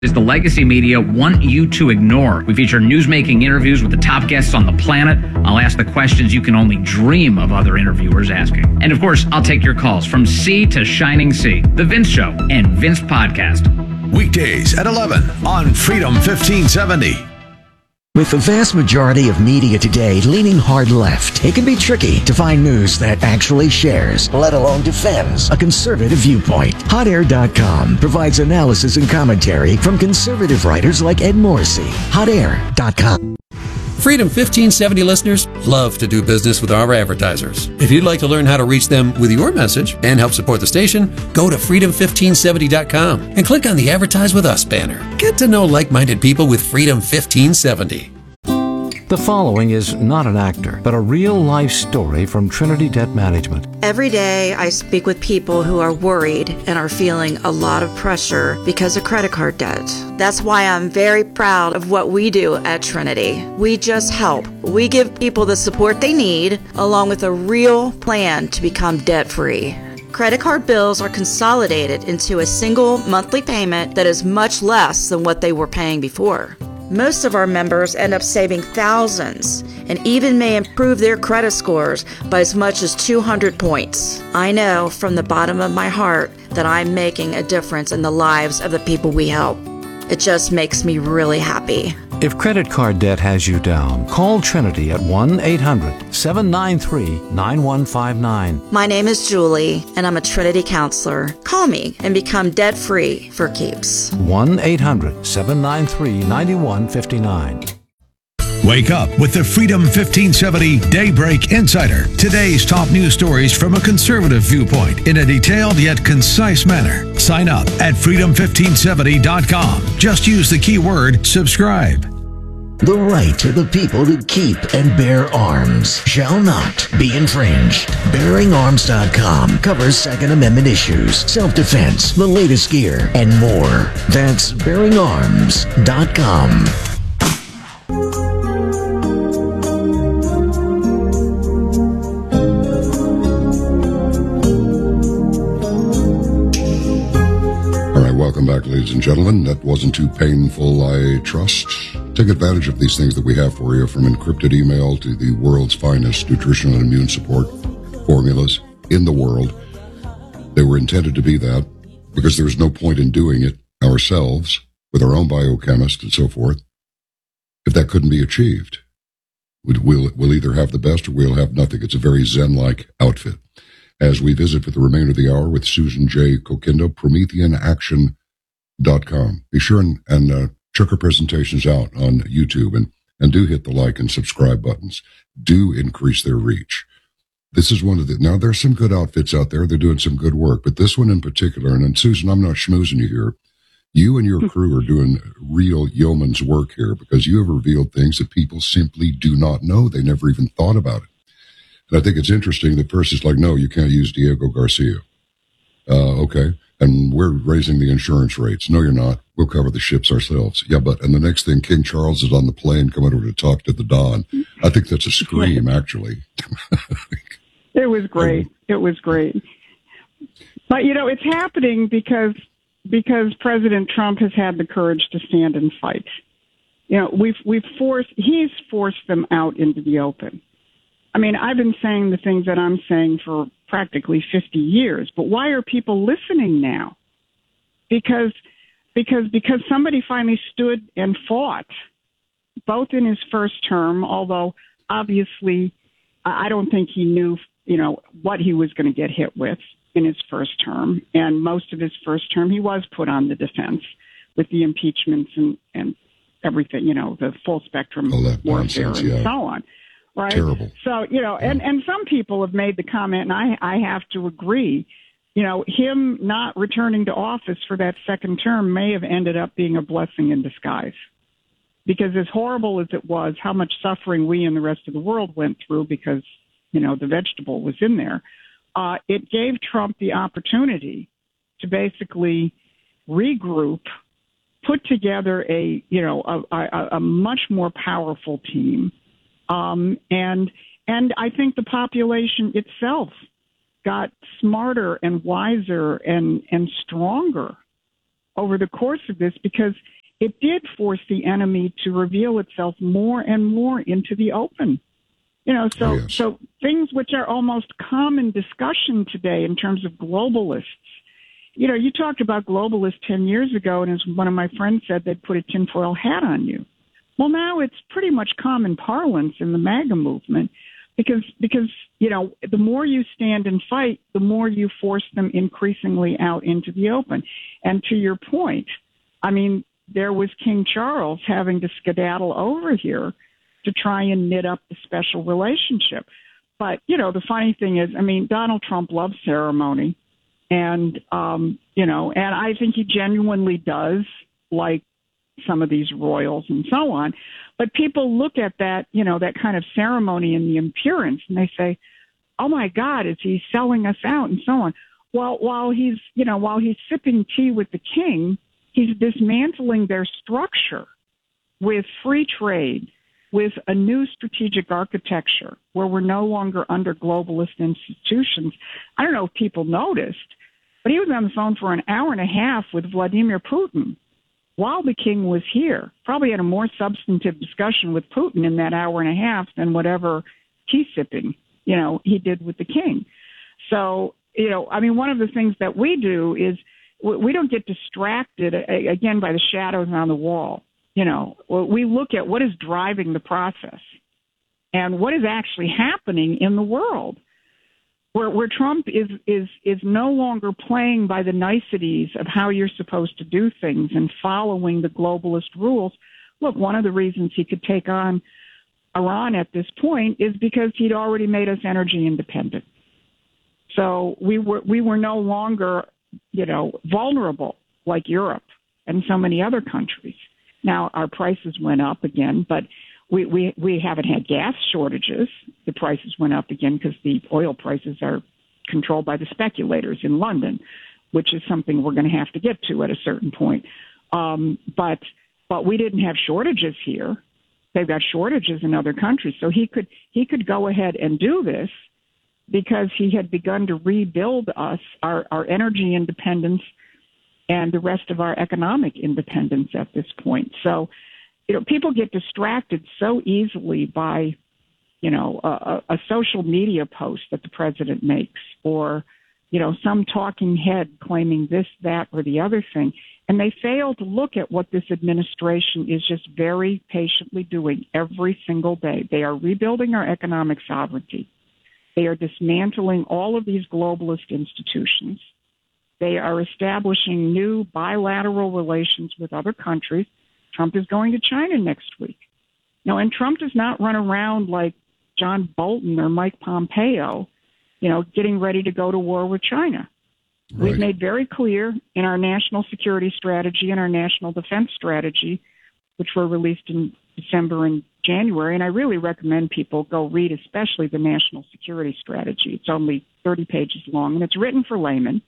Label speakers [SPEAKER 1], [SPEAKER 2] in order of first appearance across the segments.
[SPEAKER 1] is the legacy media want you to ignore. We feature news-making interviews with the top guests on the planet. I'll ask the questions you can only dream of other interviewers asking. And of course, I'll take your calls from sea to shining sea. The Vince Show and Vince Podcast.
[SPEAKER 2] Weekdays at 11 on Freedom 1570.
[SPEAKER 3] With the vast majority of media today leaning hard left, it can be tricky to find news that actually shares, let alone defends, a conservative viewpoint. HotAir.com provides analysis and commentary from conservative writers like Ed Morrissey. HotAir.com.
[SPEAKER 4] Freedom 1570 listeners love to do business with our advertisers. If you'd like to learn how to reach them with your message and help support the station, go to freedom1570.com and click on the Advertise With Us banner. Get to know like-minded people with Freedom 1570.
[SPEAKER 5] The following is not an actor, but a real-life story from Trinity Debt Management.
[SPEAKER 6] Every day I speak with people who are worried and are feeling a lot of pressure because of credit card debt. That's why I'm very proud of what we do at Trinity. We just help. We give people the support they need, along with a real plan to become debt-free. Credit card bills are consolidated into a single monthly payment that is much less than what they were paying before. Most of our members end up saving thousands and even may improve their credit scores by as much as 200 points. I know from the bottom of my heart that I'm making a difference in the lives of the people we help. It just makes me really happy.
[SPEAKER 5] If credit card debt has you down, call Trinity at 1-800-793-9159.
[SPEAKER 6] My name is Julie, and I'm a Trinity counselor. Call me and become debt-free for keeps.
[SPEAKER 5] 1-800-793-9159.
[SPEAKER 2] Wake up with the Freedom 1570 Daybreak Insider. Today's top news stories from a conservative viewpoint in a detailed yet concise manner. Sign up at freedom1570.com. Just use the keyword subscribe.
[SPEAKER 3] The right of the people to keep and bear arms shall not be infringed. BearingArms.com covers Second Amendment issues, self-defense, the latest gear, and more. That's BearingArms.com.
[SPEAKER 7] Welcome back, ladies and gentlemen. That wasn't too painful, I trust. Take advantage of these things that we have for you, from encrypted email to the world's finest nutritional and immune support formulas in the world. They were intended to be that because there was no point in doing it ourselves with our own biochemist and so forth if that couldn't be achieved. We'll either have the best or we'll have nothing. It's a very Zen-like outfit. As we visit for the remainder of the hour with Susan J. Kokindo, PrometheanAction.com. Be sure and check her presentations out on YouTube and do hit the like and subscribe buttons. Do increase their reach. This is one of the, now there's some good outfits out there. They're doing some good work, but this one in particular, and Susan, I'm not schmoozing you here. You and your crew are doing real yeoman's work here because you have revealed things that people simply do not know. They never even thought about it. And I think it's interesting that first it's like, no, you can't use Diego Garcia. Okay. And we're raising the insurance rates. No, you're not. We'll cover the ships ourselves. Yeah, but, and the next thing, King Charles is on the plane coming over to talk to the Don. I think that's a scream, actually.
[SPEAKER 8] It was great. It was great. But, you know, it's happening because President Trump has had the courage to stand and fight. You know, he's forced them out into the open. I mean, I've been saying the things that I'm saying for practically 50 years, but why are people listening now? Because somebody finally stood and fought, both in his first term, although obviously I don't think he knew, you know, what he was going to get hit with in his first term. And most of his first term, he was put on the defense with the impeachments and everything, you know, the full spectrum warfare and so on. Right.
[SPEAKER 7] Terrible.
[SPEAKER 8] So, you know, and some people have made the comment, and I have to agree, you know, him not returning to office for that second term may have ended up being a blessing in disguise. Because as horrible as it was, how much suffering we and the rest of the world went through because, you know, the vegetable was in there, it gave Trump the opportunity to basically regroup, put together a much more powerful team. And I think the population itself got smarter and wiser and stronger over the course of this, because it did force the enemy to reveal itself more and more into the open. So things which are almost common discussion today in terms of globalists. You talked about globalists 10 years ago, and as one of my friends said, they'd put a tinfoil hat on you. Well, now it's pretty much common parlance in the MAGA movement because the more you stand and fight, the more you force them increasingly out into the open. And to your point, I mean, there was King Charles having to skedaddle over here to try and knit up the special relationship. But, the funny thing is, I mean, Donald Trump loves ceremony. And, and I think he genuinely does like some of these royals and so on. But people look at that, that kind of ceremony and the appearance, and they say, oh, my God, is he selling us out and so on? Well, while he's sipping tea with the king, he's dismantling their structure with free trade, with a new strategic architecture where we're no longer under globalist institutions. I don't know if people noticed, but he was on the phone for an hour and a half with Vladimir Putin while the king was here. Probably had a more substantive discussion with Putin in that hour and a half than whatever tea sipping, he did with the king. So, one of the things that we do is we don't get distracted, again, by the shadows on the wall. We look at what is driving the process and what is actually happening in the world, where Trump is no longer playing by the niceties of how you're supposed to do things and following the globalist rules. Look, one of the reasons he could take on Iran at this point is because he'd already made us energy independent. So we were no longer, vulnerable like Europe and so many other countries. Now, our prices went up again, but we haven't had gas shortages. The prices went up again because the oil prices are controlled by the speculators in London, which is something we're going to have to get to at a certain point. But we didn't have shortages here. They've got shortages in other countries. So he could go ahead and do this because he had begun to rebuild us, our energy independence, and the rest of our economic independence at this point. So, people get distracted so easily by, a social media post that the president makes or, some talking head claiming this, that, or the other thing. And they fail to look at what this administration is just very patiently doing every single day. They are rebuilding our economic sovereignty. They are dismantling all of these globalist institutions. They are establishing new bilateral relations with other countries. Trump is going to China next week. And Trump does not run around like John Bolton or Mike Pompeo, getting ready to go to war with China. Right. We've made very clear in our national security strategy and our national defense strategy, which were released in December and January, and I really recommend people go read especially the national security strategy. It's only 30 pages long, and it's written for laymen.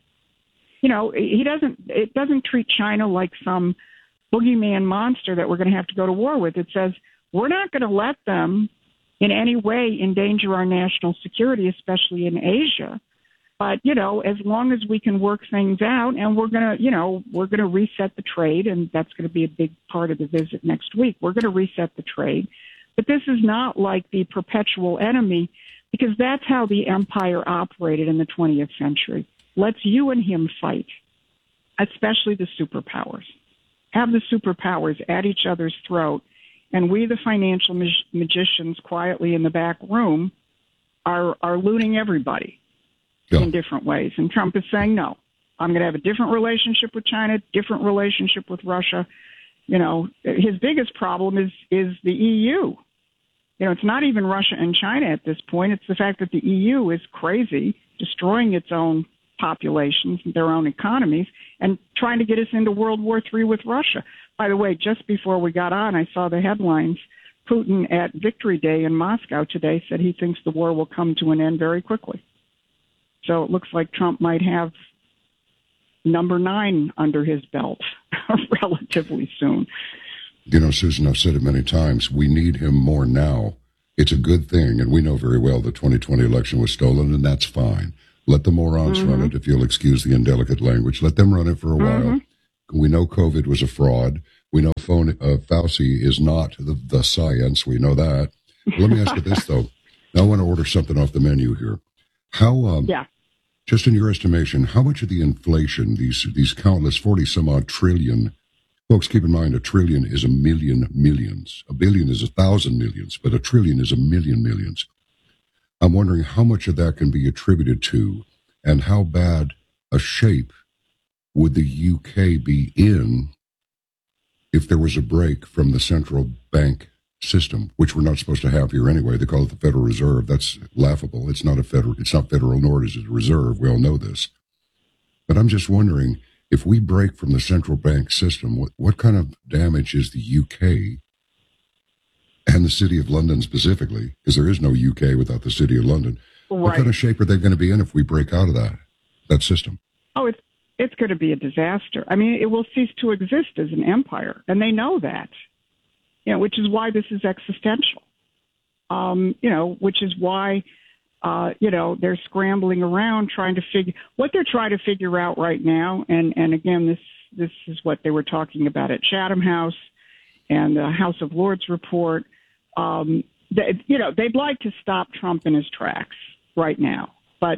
[SPEAKER 8] It doesn't treat China like some boogeyman monster that we're going to have to go to war with. It says we're not going to let them in any way endanger our national security, especially in Asia. But, as long as we can work things out, and we're going to reset the trade, and that's going to be a big part of the visit next week. We're going to reset the trade. But this is not like the perpetual enemy, because that's how the empire operated in the 20th century. Let's you and him fight, especially the superpowers. Have the superpowers at each other's throat, and we, the financial magicians quietly in the back room, are looting everybody in different ways. And Trump is saying, no, I'm going to have a different relationship with China, different relationship with Russia. His biggest problem is the EU. It's not even Russia and China at this point. It's the fact that the EU is crazy, destroying its own populations, their own economies, and trying to get us into World War III with Russia. By the way, just before we got on, I saw the headlines. Putin at Victory Day in Moscow today said he thinks the war will come to an end very quickly. So it looks like Trump might have number 9 under his belt relatively soon.
[SPEAKER 7] Susan, I've said it many times, we need him more now. It's a good thing, and we know very well the 2020 election was stolen, and that's fine. Let the morons run it, if you'll excuse the indelicate language. Let them run it for a while. We know COVID was a fraud. We know Fauci is not the science. We know that. Let me ask you this, though. I want to order something off the menu here. How, just in your estimation, how much of the inflation, these countless 40-some-odd trillion, folks, keep in mind, a trillion is a million millions. A billion is 1,000 millions, but a trillion is a million millions. I'm wondering how much of that can be attributed to, and how bad a shape would the UK be in if there was a break from the central bank system, which we're not supposed to have here anyway. They call it the Federal Reserve. That's laughable. It's not federal, nor is it a reserve. We all know this. But I'm just wondering, if we break from the central bank system, what kind of damage is the UK and the City of London specifically, because there is no UK without the City of London. Right. What kind of shape are they going to be in if we break out of that system?
[SPEAKER 8] Oh, it's going to be a disaster. I mean, it will cease to exist as an empire, and they know that. Which is why this is existential. Which is why, they're scrambling around trying to what they're trying to figure out right now. And again, this is what they were talking about at Chatham House and the House of Lords report. They'd like to stop Trump in his tracks right now, but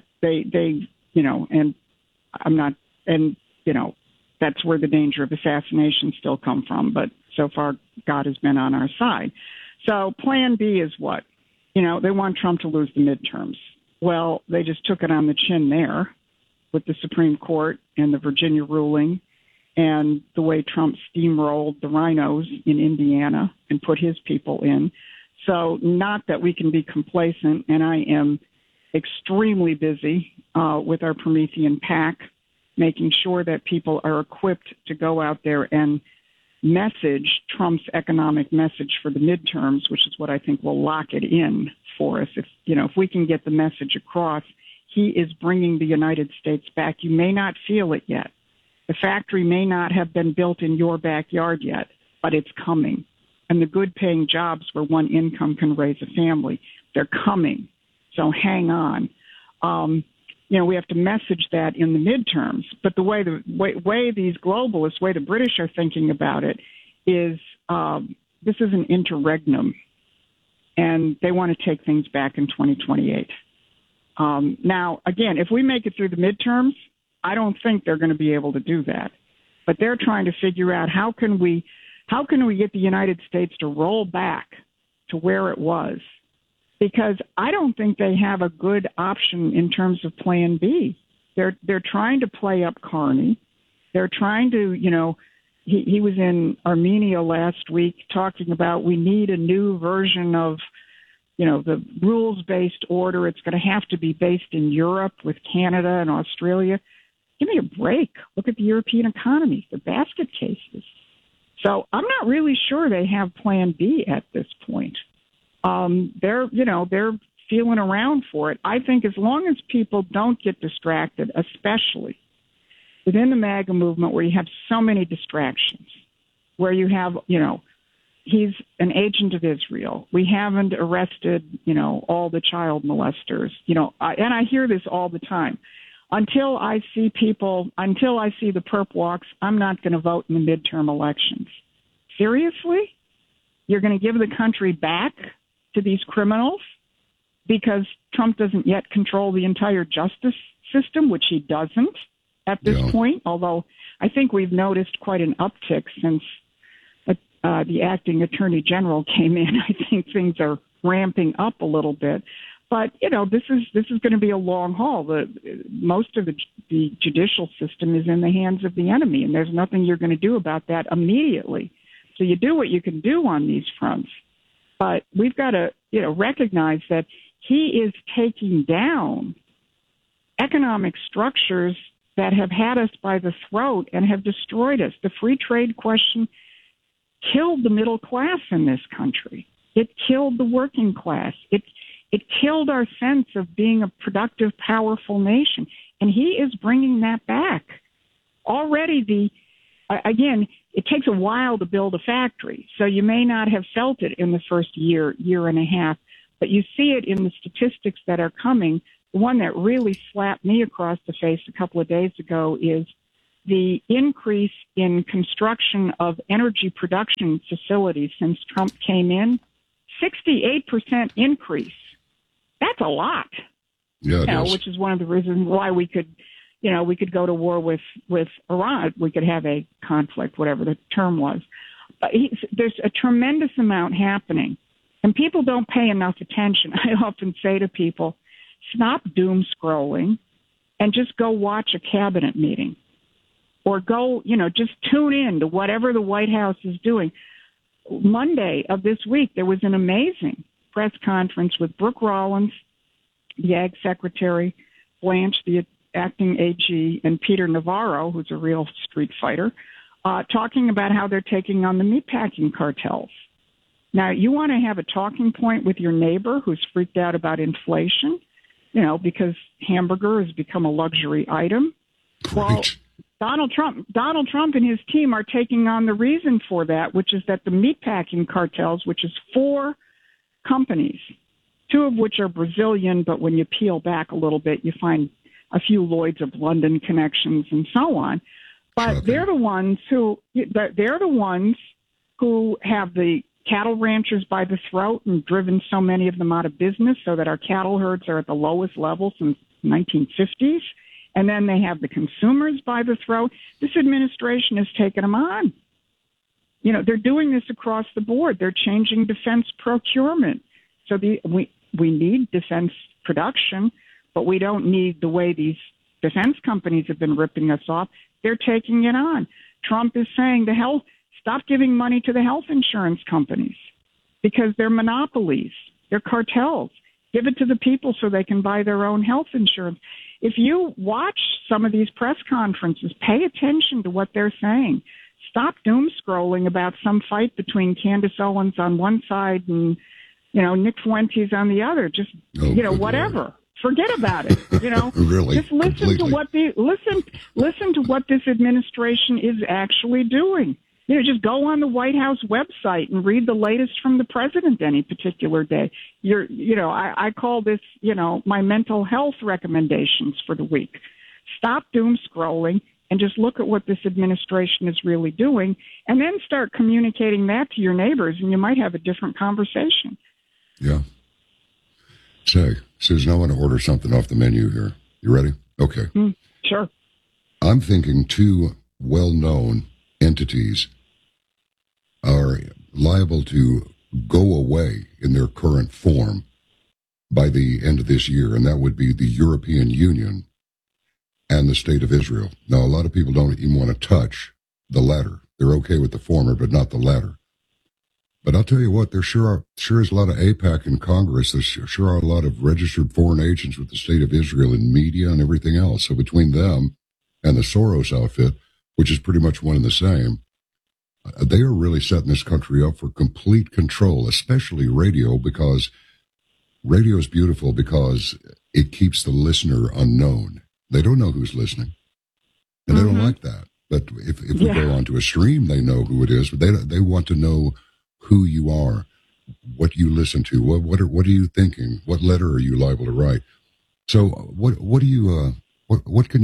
[SPEAKER 8] that's where the danger of assassination still come from. But so far, God has been on our side. So plan B is what? They want Trump to lose the midterms. Well, they just took it on the chin there with the Supreme Court and the Virginia ruling and the way Trump steamrolled the rhinos in Indiana and put his people in. So not that we can be complacent, and I am extremely busy with our Promethean PAC, making sure that people are equipped to go out there and message Trump's economic message for the midterms, which is what I think will lock it in for us. If we can get the message across, he is bringing the United States back. You may not feel it yet. The factory may not have been built in your backyard yet, but it's coming. And the good paying jobs where one income can raise a family, they're coming. So hang on. We have to message that in the midterms. But the way these globalists, way the British are thinking about it is this is an interregnum, and they want to take things back in 2028. Now, again, if we make it through the midterms, I don't think they're going to be able to do that. But they're trying to figure out how can we get the United States to roll back to where it was. Because I don't think they have a good option in terms of plan B. They're trying to play up Carney. They're trying to, he was in Armenia last week talking about we need a new version of, the rules-based order. It's going to have to be based in Europe with Canada and Australia. Give me a break. Look at the European economies. They're basket cases. So I'm not really sure they have plan B at this point. They're feeling around for it. I think as long as people don't get distracted, especially within the MAGA movement where you have so many distractions, where you have, he's an agent of Israel. We haven't arrested, all the child molesters, and I hear this all the time. Until I see the perp walks, I'm not going to vote in the midterm elections. Seriously? You're going to give the country back to these criminals because Trump doesn't yet control the entire justice system, which he doesn't at this point, although I think we've noticed quite an uptick since the acting attorney general came in. I think things are ramping up a little bit. But, this is going to be a long haul. Most of the judicial system is in the hands of the enemy, and there's nothing you're going to do about that immediately. So you do what you can do on these fronts. But we've got to, recognize that he is taking down economic structures that have had us by the throat and have destroyed us. The free trade question killed the middle class in this country. It killed the working class. It killed our sense of being a productive, powerful nation. And he is bringing that back. Already again, it takes a while to build a factory. So you may not have felt it in the first year and a half, but you see it in the statistics that are coming. The one that really slapped me across the face a couple of days ago is the increase in construction of energy production facilities since Trump came in, 68% increase. That's a lot.
[SPEAKER 7] Yeah,
[SPEAKER 8] which is one of the reasons why we could go to war with Iran. We could have a conflict, whatever the term was. But there's a tremendous amount happening, and people don't pay enough attention. I often say to people, stop doom scrolling and just go watch a cabinet meeting, or go, just tune in to whatever the White House is doing. Monday of this week, there was an amazing press conference with Brooke Rollins, the Ag Secretary, Blanche, the acting AG, and Peter Navarro, who's a real street fighter, talking about how they're taking on the meatpacking cartels. Now, you want to have a talking point with your neighbor who's freaked out about inflation, because hamburger has become a luxury item. Well, Donald Trump and his team are taking on the reason for that, which is that the meatpacking cartels, which is 4 companies, 2 of which are Brazilian, but when you peel back a little bit, you find a few Lloyds of London connections and so on. But they're the ones who have the cattle ranchers by the throat and driven so many of them out of business, so that our cattle herds are at the lowest level since the 1950s. And then they have the consumers by the throat. This administration has taken them on. They're doing this across the board. They're changing defense procurement. So we need defense production, but we don't need the way these defense companies have been ripping us off. They're taking it on. Trump is saying stop giving money to the health insurance companies because they're monopolies. They're cartels. Give it to the people so they can buy their own health insurance. If you watch some of these press conferences, pay attention to what they're saying. Stop doom scrolling about some fight between Candace Owens on one side and Nick Fuentes on the other. Just whatever. Lord. Forget about it.
[SPEAKER 7] Really,
[SPEAKER 8] just listen to what listen to what this administration is actually doing. Just go on the White House website and read the latest from the president any particular day. I call this, my mental health recommendations for the week. Stop doom scrolling and just look at what this administration is really doing, and then start communicating that to your neighbors, and you might have a different conversation.
[SPEAKER 7] Yeah. Susan, I want to order something off the menu here. You ready? Okay.
[SPEAKER 8] Sure.
[SPEAKER 7] I'm thinking 2 well-known entities are liable to go away in their current form by the end of this year, and that would be the European Union and the State of Israel. Now, a lot of people don't even want to touch the latter. They're okay with the former, but not the latter. But I'll tell you what, there sure is a lot of AIPAC in Congress. There sure are a lot of registered foreign agents with the State of Israel in media and everything else. So between them and the Soros outfit, which is pretty much one and the same, they are really setting this country up for complete control, especially radio, because radio is beautiful because it keeps the listener unknown. They don't know who's listening, and they don't like that. But if we go onto a stream, they know who it is, but they want to know who you are, what you listen to, what are you thinking, what letter are you liable to write. So what could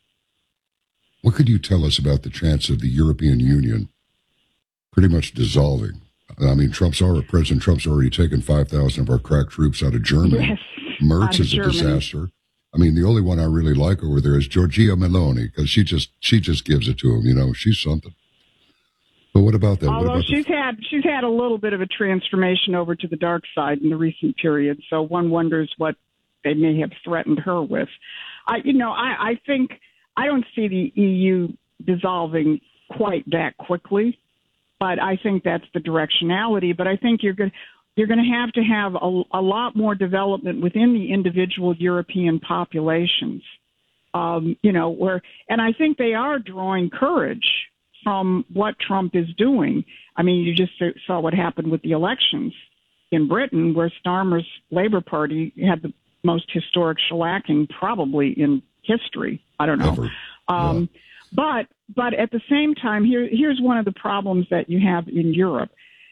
[SPEAKER 7] you tell us about the chance of the European Union pretty much dissolving? I mean, President Trump's already taken 5,000 of our crack troops out of Germany.
[SPEAKER 8] Yes,
[SPEAKER 7] Merz is a disaster. I mean, the only one I really like over there is Giorgia Meloni, because she just gives it to him. She's something. But what about that?
[SPEAKER 8] Although she's had a little bit of a transformation over to the dark side in the recent period, so one wonders what they may have threatened her with. I think I don't see the EU dissolving quite that quickly, but I think that's the directionality. But I think you're going to have a lot more development within the individual European populations, and I think they are drawing courage from what Trump is doing. I mean, you just saw what happened with the elections in Britain, where Starmer's Labour Party had the most historic shellacking probably in history. I don't know. But at the same time, here's one of the problems that you have in Europe.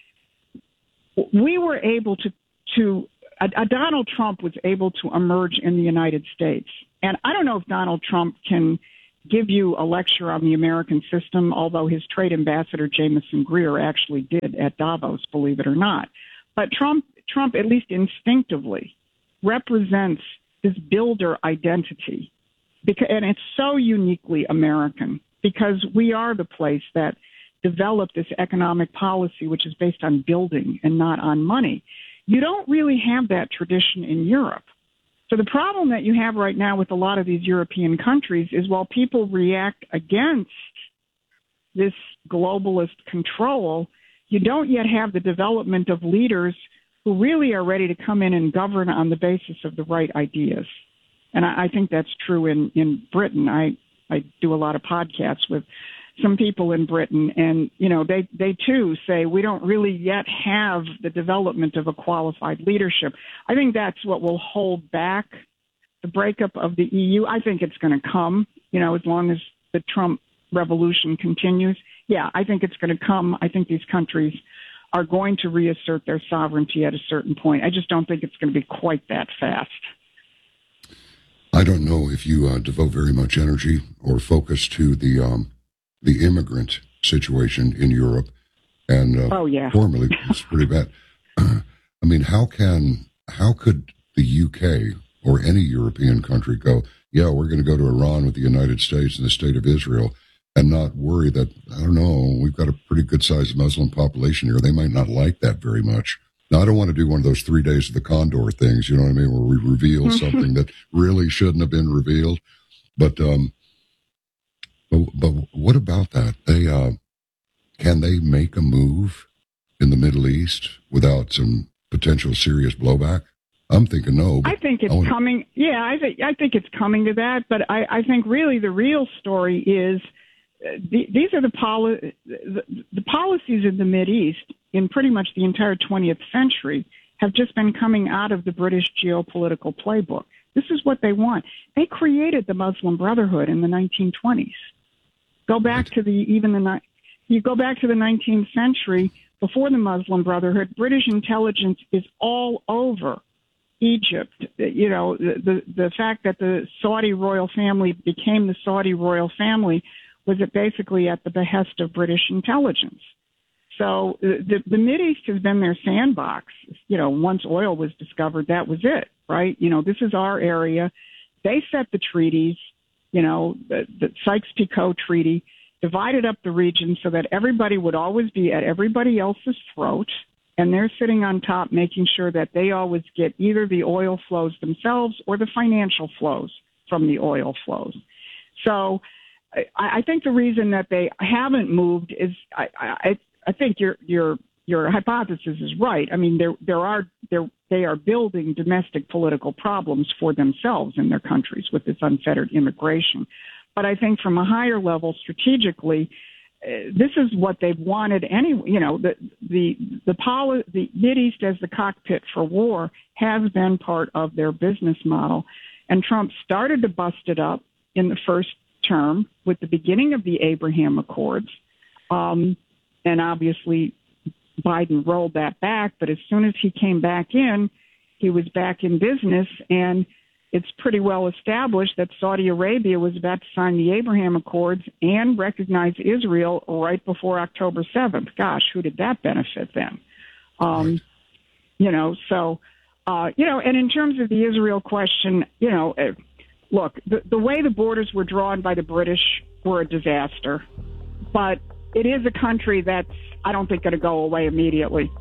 [SPEAKER 8] We were able to Donald Trump was able to emerge in the United States. And I don't know if Donald Trump can give you a lecture on the American system, although his trade ambassador, Jameson Greer, actually did at Davos, believe it or not. But Trump, at least instinctively, represents this builder identity. And it's so uniquely American because we are the place that developed this economic policy, which is based on building and not on money. You don't really have that tradition in Europe. So the problem that you have right now with a lot of these European countries is while people react against this globalist control, you don't yet have the development of leaders who really are ready to come in and govern on the basis of the right ideas. And I think that's true in Britain. I do a lot of podcasts with some people in Britain, and, you know, they too say we don't really yet have the development of a qualified leadership. I think that's what will hold back the breakup of the EU. I think it's going to come, you know, as long as the Trump revolution continues. Yeah, I think it's going to come. I think these countries are going to reassert their sovereignty at a certain point. I just don't think it's going to be quite that fast.
[SPEAKER 7] I don't know if you devote very much energy or focus to the immigrant situation in Europe, and formerly it's pretty bad. I mean, how could the UK or any European country go, yeah, we're going to go to Iran with the United States and the state of Israel, and not worry that, I don't know, we've got a pretty good sized Muslim population here. They might not like that very much. Now, I don't want to do one of those 3 days of the Condor things, you know what I mean, where we reveal something that really shouldn't have been revealed. But what about that? Can they make a move in the Middle East without some potential serious blowback? I'm thinking no.
[SPEAKER 8] I think it's coming. Yeah, I think it's coming to that. But I think really the real story is these are the policies in the Mideast in pretty much the entire 20th century have just been coming out of the British geopolitical playbook. This is what they want. They created the Muslim Brotherhood in the 1920s. Go back to the 19th century. Before the Muslim Brotherhood, British intelligence is all over Egypt. You know, the fact that the Saudi royal family became the Saudi royal family was basically at the behest of British intelligence. So the Mideast has been their sandbox. You know, once oil was discovered, that was it, right? You know, this is our area. They set the treaties. You know, the Sykes-Picot Treaty divided up the region so that everybody would always be at everybody else's throat, and they're sitting on top making sure that they always get either the oil flows themselves or the financial flows from the oil flows. So I think the reason that they haven't moved is I think your hypothesis is right. I mean, they are building domestic political problems for themselves in their countries with this unfettered immigration. But I think from a higher level, strategically, this is what they've wanted anyway. You know, the Mideast as the cockpit for war has been part of their business model, and Trump started to bust it up in the first term with the beginning of the Abraham Accords, and obviously Biden rolled that back. But as soon as he came back in, he was back in business, and it's pretty well established that Saudi Arabia was about to sign the Abraham Accords and recognize Israel right before October 7th. Gosh, who did that benefit then? You know, so, you know, and in terms of the Israel question, you know, look, the way the borders were drawn by the British were a disaster, but it is a country that's, I don't think, going to go away immediately.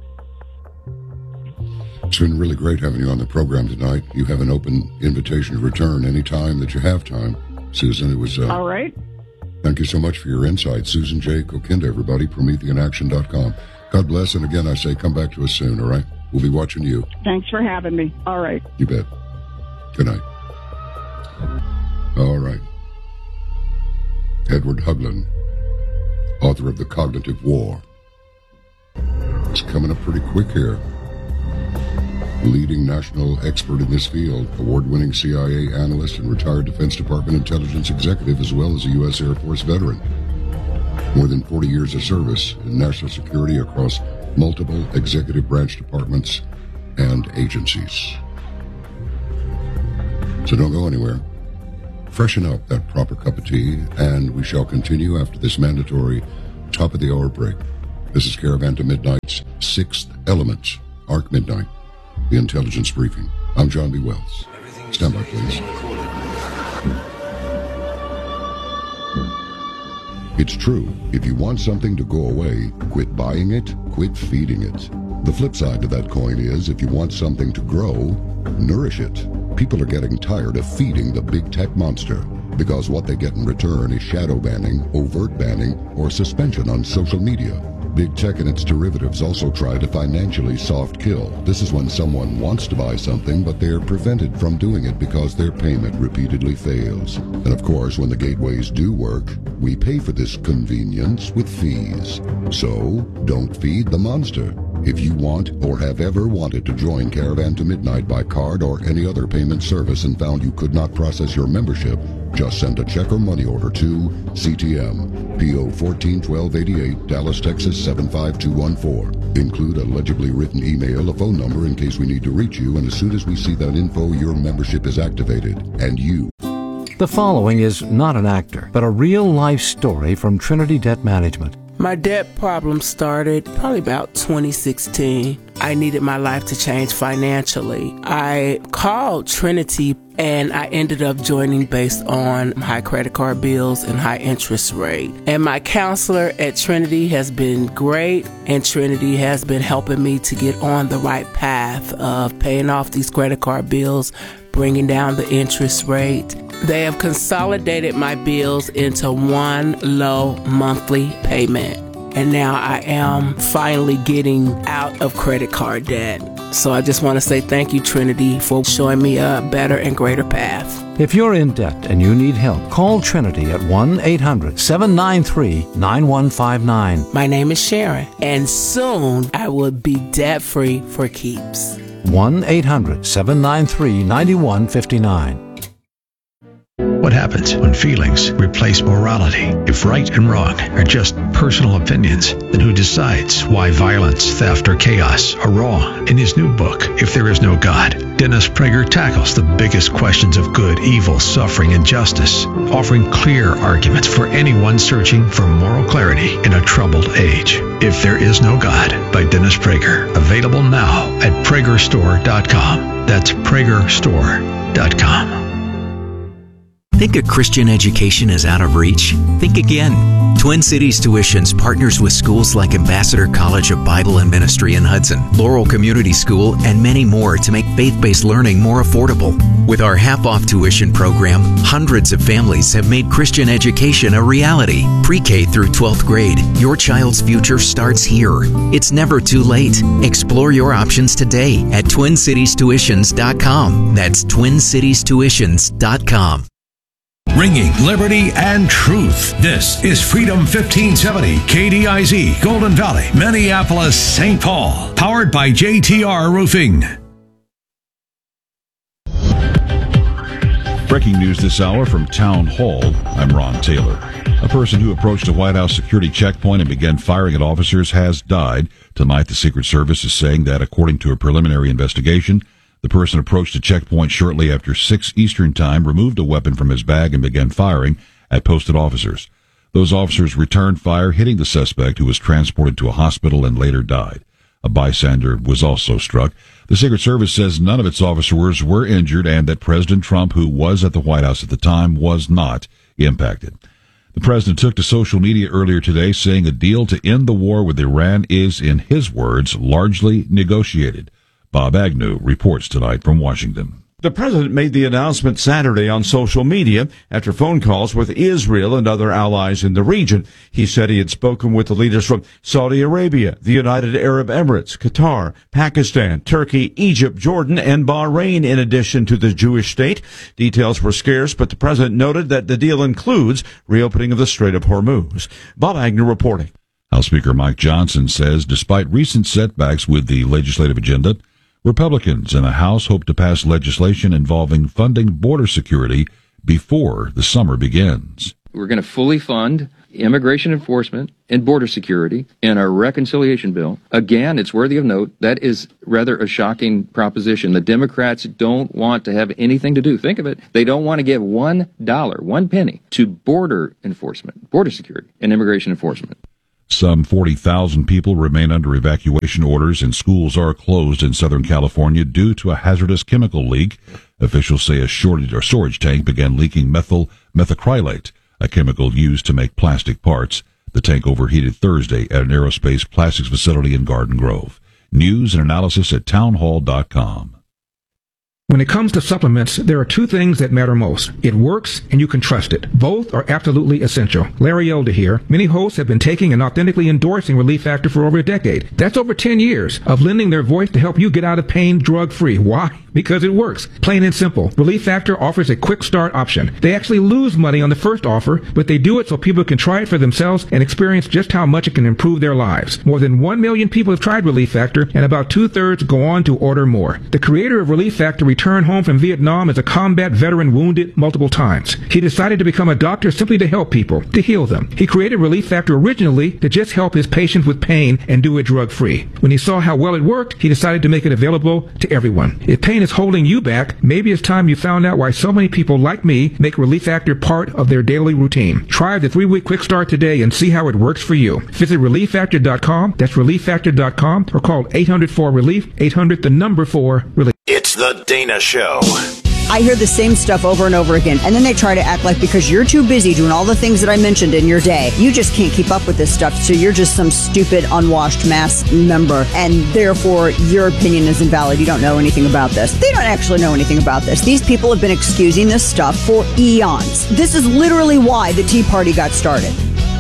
[SPEAKER 7] It's been really great having you on the program tonight. You have an open invitation to return anytime that you have time, Susan. It was
[SPEAKER 8] all right.
[SPEAKER 7] Thank you so much for your insight. Susan J. Kokinda, everybody, PrometheanAction.com. God bless, and again, I say come back to us soon, all right? We'll be watching you.
[SPEAKER 8] Thanks for having me. All right.
[SPEAKER 7] You bet. Good night. All right. Edward Haugland, author of The Cognitive War. It's coming up pretty quick here. Leading national expert in this field, award-winning CIA analyst and retired Defense Department intelligence executive, as well as a U.S. Air Force veteran. More than 40 years of service in national security across multiple executive branch departments and agencies. So don't go anywhere. Freshen up that proper cup of tea, and we shall continue after this mandatory top-of-the-hour break. This is Caravan to Midnight's Sixth Element, Arc Midnight, the intelligence briefing. I'm John B. Wells. Stand by, please. It's true. If you want something to go away, quit buying it, quit feeding it. The flip side to that coin is, if you want something to grow, nourish it. People are getting tired of feeding the big tech monster, because what they get in return is shadow banning, overt banning, or suspension on social media. Big tech and its derivatives also try to financially soft kill. This is when someone wants to buy something, but they're prevented from doing it because their payment repeatedly fails. And of course, when the gateways do work, we pay for this convenience with fees. So, don't feed the monster. If you want or have ever wanted to join Caravan to Midnight by card or any other payment service and found you could not process your membership, just send a check or money order to CTM, P.O. 141288, Dallas, Texas 75214. Include a legibly written email, a phone number in case we need to reach you, and as soon as we see that info, your membership is activated, and you...
[SPEAKER 5] The following is not an actor, but a real-life story from Trinity Debt Management.
[SPEAKER 9] My debt problem started probably about 2016. I needed my life to change financially. I called Trinity and I ended up joining based on high credit card bills and high interest rate. And my counselor at Trinity has been great, and Trinity has been helping me to get on the right path of paying off these credit card bills, bringing down the interest rate. They have consolidated my bills into one low monthly payment. And now I am finally getting out of credit card debt. So I just want to say thank you, Trinity, for showing me a better and greater path.
[SPEAKER 5] If you're in debt and you need help, call Trinity at 1-800-793-9159.
[SPEAKER 9] My name is Sharon, and soon I will be debt-free for keeps.
[SPEAKER 5] 1-800-793-9159.
[SPEAKER 2] What happens when feelings replace morality? If right and wrong are just personal opinions, then who decides why violence, theft, or chaos are wrong? In his new book, If There Is No God, Dennis Prager tackles the biggest questions of good, evil, suffering, and justice, offering clear arguments for anyone searching for moral clarity in a troubled age. If There Is No God by Dennis Prager, available now at PragerStore.com. That's PragerStore.com.
[SPEAKER 10] Think a Christian education is out of reach? Think again. Twin Cities Tuitions partners with schools like Ambassador College of Bible and Ministry in Hudson, Laurel Community School, and many more to make faith-based learning more affordable. With our half-off tuition program, hundreds of families have made Christian education a reality. Pre-K through 12th grade, your child's future starts here. It's never too late. Explore your options today at TwinCitiesTuitions.com. That's TwinCitiesTuitions.com.
[SPEAKER 2] Ringing liberty and truth. This is Freedom 1570, KDIZ, Golden Valley, Minneapolis, St. Paul. Powered by JTR Roofing.
[SPEAKER 11] Breaking news this hour from Town Hall. I'm Ron Taylor. A person who approached a White House security checkpoint and began firing at officers has died. Tonight, the Secret Service is saying that, according to a preliminary investigation, the person approached a checkpoint shortly after 6 Eastern Time, removed a weapon from his bag, and began firing at posted officers. Those officers returned fire, hitting the suspect, who was transported to a hospital and later died. A bystander was also struck. The Secret Service says none of its officers were injured and that President Trump, who was at the White House at the time, was not impacted. The president took to social media earlier today, saying a deal to end the war with Iran is, in his words, largely negotiated. Bob Agnew reports tonight from Washington.
[SPEAKER 12] The president made the announcement Saturday on social media after phone calls with Israel and other allies in the region. He said he had spoken with the leaders from Saudi Arabia, the United Arab Emirates, Qatar, Pakistan, Turkey, Egypt, Jordan, and Bahrain, in addition to the Jewish state. Details were scarce, but the president noted that the deal includes reopening of the Strait of Hormuz. Bob Agnew reporting.
[SPEAKER 11] House Speaker Mike Johnson says despite recent setbacks with the legislative agenda, Republicans in the House hope to pass legislation involving funding border security before the summer begins.
[SPEAKER 13] We're going to fully fund immigration enforcement and border security in our reconciliation bill. Again, it's worthy of note, that is rather a shocking proposition. The Democrats don't want to have anything to do. Think of it. They don't want to give $1, 1 penny to border enforcement, border security, and immigration enforcement.
[SPEAKER 11] Some 40,000 people remain under evacuation orders, and schools are closed in Southern California due to a hazardous chemical leak. Officials say a storage tank began leaking methyl methacrylate, a chemical used to make plastic parts. The tank overheated Thursday at an aerospace plastics facility in Garden Grove. News and analysis at townhall.com.
[SPEAKER 14] When it comes to supplements, there are two things that matter most. It works and you can trust it. Both are absolutely essential. Larry Elder here. Many hosts have been taking and authentically endorsing Relief Factor for over a decade. That's over 10 years of lending their voice to help you get out of pain drug-free. Why? Because it works. Plain and simple. Relief Factor offers a quick start option. They actually lose money on the first offer, but they do it so people can try it for themselves and experience just how much it can improve their lives. More than 1 million people have tried Relief Factor, and about 2/3 go on to order more. The creator of Relief Factor returned home from Vietnam as a combat veteran wounded multiple times. He decided to become a doctor simply to help people, to heal them. He created Relief Factor originally to just help his patients with pain and do it drug-free. When he saw how well it worked, he decided to make it available to everyone. If pain is holding you back, maybe it's time you found out why so many people like me make Relief Factor part of their daily routine. Try the 3-week quick start today and see how it works for you. Visit ReliefFactor.com, that's ReliefFactor.com, or call 800-4-RELIEF, 800-4-RELIEF.
[SPEAKER 15] It's the Dana Show.
[SPEAKER 16] I hear the same stuff over and over again, and then they try to act like because you're too busy doing all the things that I mentioned in your day, you just can't keep up with this stuff, so you're just some stupid, unwashed mass member, and therefore your opinion is invalid. You don't know anything about this. They don't actually know anything about this. These people have been excusing this stuff for eons. This is literally why the Tea Party got started.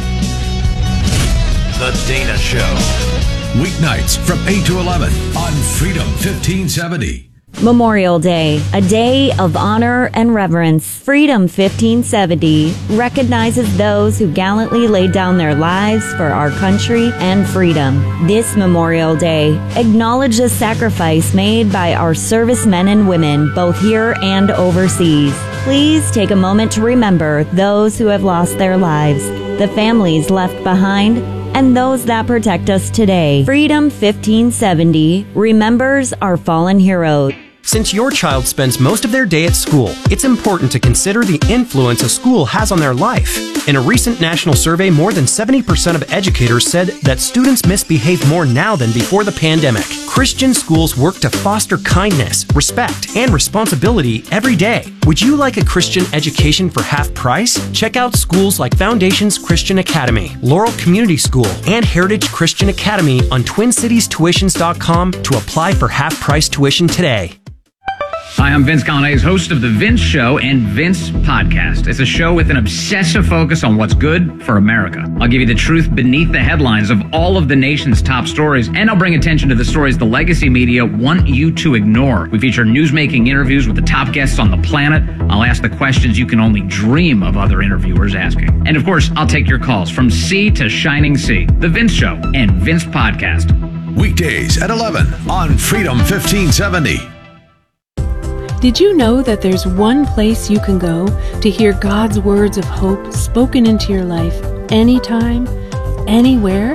[SPEAKER 15] The Dana Show.
[SPEAKER 2] Weeknights from 8 to 11 on Freedom 1570.
[SPEAKER 17] Memorial Day, a day of honor and reverence. Freedom 1570 recognizes those who gallantly laid down their lives for our country and freedom. This Memorial Day, acknowledge the sacrifice made by our servicemen and women, both here and overseas. Please take a moment to remember those who have lost their lives, the families left behind, and those that protect us today. Freedom 1570 remembers our fallen heroes.
[SPEAKER 18] Since your child spends most of their day at school, it's important to consider the influence a school has on their life. In a recent national survey, more than 70% of educators said that students misbehave more now than before the pandemic. Christian schools work to foster kindness, respect, and responsibility every day. Would you like a Christian education for half price? Check out schools like Foundations Christian Academy, Laurel Community School, and Heritage Christian Academy on TwinCitiesTuitions.com to apply for half-price tuition today.
[SPEAKER 1] Hi, I'm Vince Colonnese, host of The Vince Show and Vince Podcast. It's a show with an obsessive focus on what's good for America. I'll give you the truth beneath the headlines of all of the nation's top stories, and I'll bring attention to the stories the legacy media want you to ignore. We feature newsmaking interviews with the top guests on the planet. I'll ask the questions you can only dream of other interviewers asking. And of course, I'll take your calls from sea to shining sea. The Vince Show and Vince Podcast.
[SPEAKER 2] Weekdays at 11 on Freedom 1570.
[SPEAKER 19] Did you know that there's one place you can go to hear God's words of hope spoken into your life anytime, anywhere?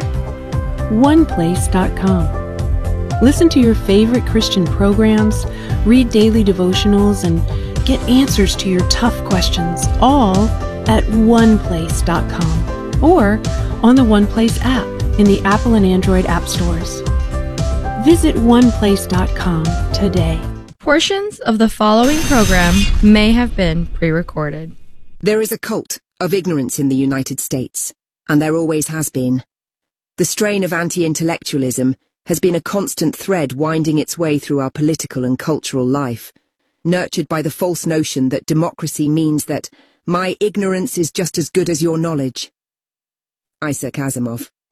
[SPEAKER 19] OnePlace.com. Listen to your favorite Christian programs, read daily devotionals, and get answers to your tough questions, all at OnePlace.com or on the OnePlace app in the Apple and Android app stores. Visit OnePlace.com today.
[SPEAKER 20] Portions of the following program may have been pre-recorded.
[SPEAKER 21] There is a cult of ignorance in the United States, and there always has been. The strain of anti-intellectualism has been a constant thread winding its way through our political and cultural life, nurtured by the false notion that democracy means that my ignorance is just as good as your knowledge. Isaac Asimov.